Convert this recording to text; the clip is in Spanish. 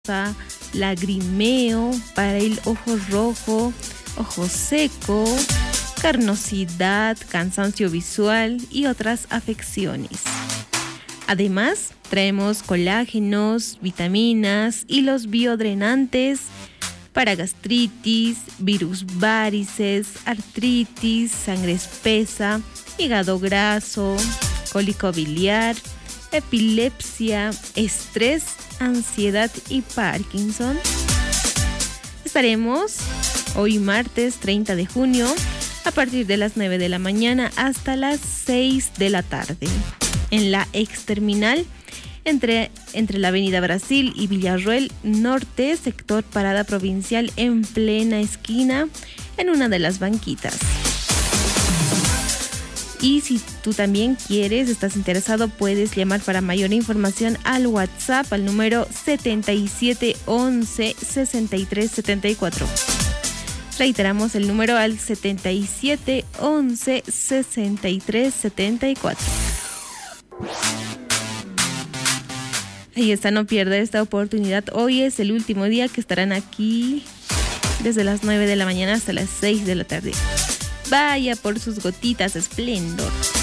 lagrimeo, para el ojo rojo, ojo seco, carnosidad, cansancio visual y otras afecciones. Además, traemos colágenos, vitaminas y los biodrenantes para gastritis, virus varices, artritis, sangre espesa, hígado graso, cólico biliar, epilepsia, estrés, ansiedad y Parkinson. Estaremos hoy martes 30 de junio a partir de las 9 de la mañana hasta las 6 de la tarde en la exterminal entre la Avenida Brasil y Villarroel Norte, sector Parada Provincial, en plena esquina, en una de las banquitas. Y si tú también estás interesado, puedes llamar para mayor información al WhatsApp al número 7711 6374. Reiteramos el número al 7711 6374. Ahí está, no pierda esta oportunidad. Hoy es el último día que estarán aquí desde las 9 de la mañana hasta las 6 de la tarde. Vaya por sus gotitas Splendor.